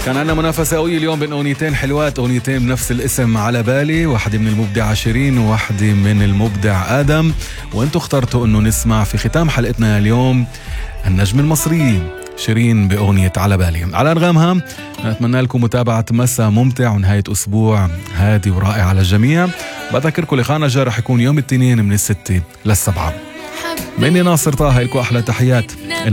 كان عندنا منافسة قوية اليوم بين أغنيتين حلوات، أغنيتين بنفس الاسم على بالي، واحدة من المبدع شيرين وواحدة من المبدع آدم، وانتو اخترتوا انه نسمع في ختام حلقتنا اليوم النجم المصري شيرين بأغنية على بالي. على أنغامها نتمنى لكم متابعة مساء ممتع ونهاية أسبوع هادي ورائع على الجميع. بذكركم لقاءنا الجاي رح يكون يوم الاثنين من 6 ل7. مني ناصر طه، لكم أحلى تحيات.